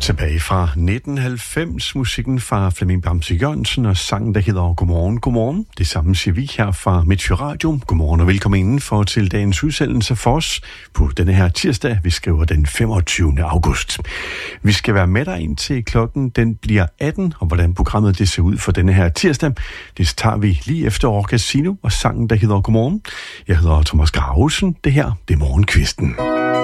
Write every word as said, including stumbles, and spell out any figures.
Tilbage fra nitten halvfems, musikken fra Flemming Bamse Jørgensen og sangen, der hedder Godmorgen, Godmorgen. Det samme siger vi her fra Midtjylland Radio. Godmorgen og velkommen indenfor til dagens udsendelse for os på denne her tirsdag. Vi skriver den femogtyvende august. Vi skal være med dig ind til klokken, den bliver atten, og hvordan programmet det ser ud for denne her tirsdag, det tager vi lige efter Orcasino og sangen, der hedder Godmorgen. Jeg hedder Thomas Gravesen. Det her, det er Morgenkvisten.